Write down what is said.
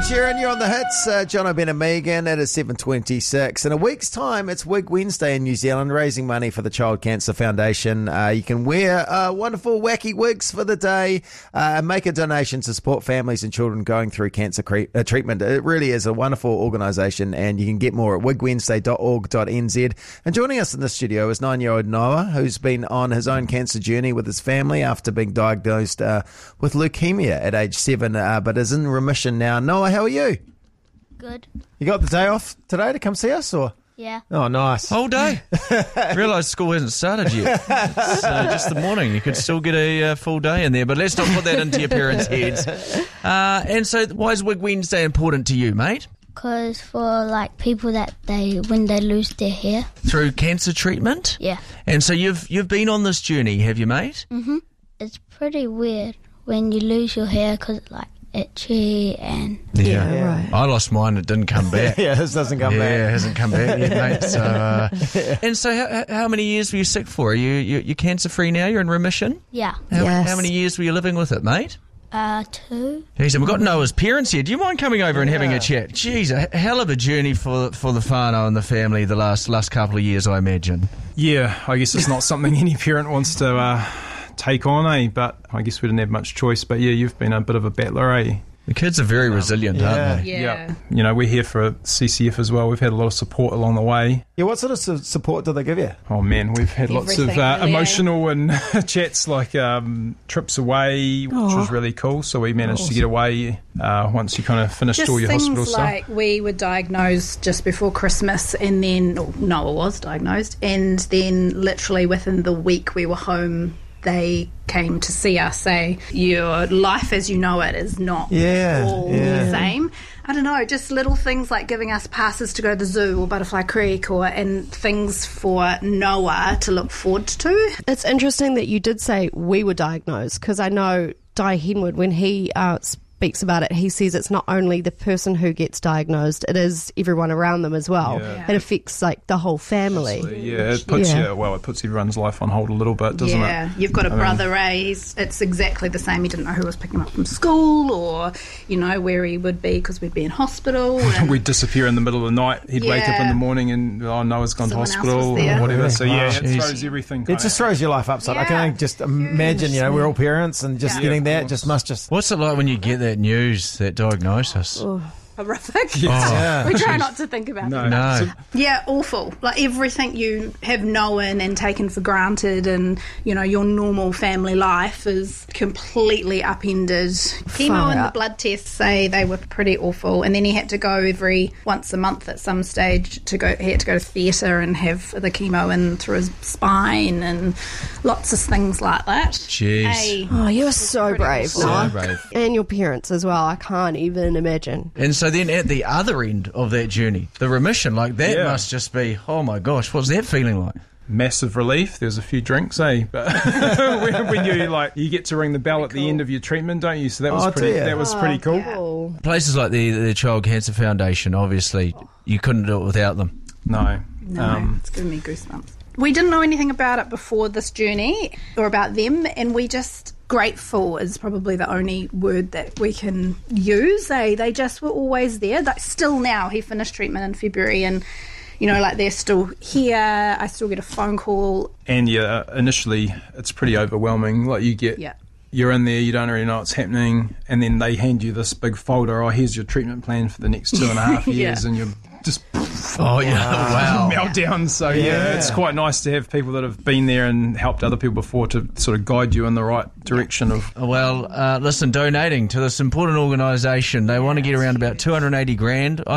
Sheeran, you're on the hits. John O'Ben and Megan. It is 7:26. In a week's time, it's Wig Wednesday in New Zealand, raising money for the Child Cancer Foundation. You can wear wonderful, wacky wigs for the day and make a donation to support families and children going through cancer treatment. It really is a wonderful organisation, and you can get more at wigwednesday.org.nz. And joining us in the studio is 9-year-old Noah, who's been on his own cancer journey with his family after being diagnosed with leukemia at age 7, but is in remission now. Noah, how are you? Good. You got the day off today to come see us, or? Yeah. Oh, nice. Whole day. Realised school hasn't started yet. It's just the morning. You could still get a full day in there, but let's not put that into your parents' heads. And so why is Wig Wednesday important to you, mate? Because for like people that when they lose their hair. Through cancer treatment? Yeah. And so you've been on this journey, have you, mate? Mm-hmm. It's pretty weird when you lose your hair because it's like itchy and... Yeah, right. I lost mine, it didn't come back. Yeah, this doesn't come back. Yeah, it hasn't come back yet, mate. So, and so how many years were you sick for? You're cancer-free now? You're in remission? Yeah. Yes. How many years were you living with it, mate? 2. He said, we've got Noah's parents here. Do you mind coming over and having a chat? Jeez, a hell of a journey for the whānau and the family the last couple of years, I imagine. Yeah, I guess it's not something any parent wants to take on, but I guess we didn't have much choice. But yeah, you've been a bit of a battler, The kids are very resilient, aren't they? Yeah. You know, we're here for CCF as well. We've had a lot of support along the way. Yeah, what sort of support do they give you? Oh man, we've had lots of Everything, really, emotional and chats, like trips away, which was really cool. So we managed to get away once you kind of finished Just all your hospital things stuff. like we were diagnosed just before Christmas, and then Noah was diagnosed, and then literally within the week we were home. They came to see us, say, your life as you know it is not all the same. I don't know, just little things like giving us passes to go to the zoo or Butterfly Creek and things for Noah to look forward to. It's interesting that you did say we were diagnosed, because I know Di Henwood, when he speaks about it, he says it's not only the person who gets diagnosed, it is everyone around them as well. Yeah. It affects like the whole family. Absolutely, yeah, it puts everyone's life on hold a little bit, doesn't it? Yeah, you've got a brother, it's exactly the same. He didn't know who was picking him up from school or, where he would be because we'd be in hospital. And We'd disappear in the middle of the night. He'd wake up in the morning and, Noah's gone to Someone else hospital was there. or whatever. So yeah, Jeez. it throws everything. It just throws your life upside. I can only just imagine, we're all parents, and just getting that must just... What's it like when you get that news, that diagnosis? horrific. Yeah. We try not to think about it. No. Yeah, awful. Like everything you have known and taken for granted, and your normal family life is completely upended. Chemo and the blood tests say they were pretty awful, and then he had to go once a month at some stage he had to go to theatre and have the chemo in through his spine and lots of things like that. Jeez. Oh, you are so brave, So Noah. brave. And your parents as well. I can't even imagine. And so then at the other end of that journey, the remission, like that must just be, oh my gosh, what's that feeling like? Massive relief. There's a few drinks, But when you get to ring the bell at the end of your treatment, don't you? So that was pretty cool. Cool. Places like the Child Cancer Foundation, obviously, you couldn't do it without them. No. It's giving me goosebumps. We didn't know anything about it before this journey or about them, and we just... Grateful is probably the only word that we can use. They just were always there. Like still now, he finished treatment in February, and they're still here. I still get a phone call. And initially it's pretty overwhelming. Like you're in there, you don't really know what's happening, and then they hand you this big folder. Oh, here's your treatment plan for the next 2.5 years, and you're just Wow. meltdown. So it's quite nice to have people that have been there and helped other people before to sort of guide you in the right direction of. Well, listen, donating to this important organisation, they want to get around about 280 grand.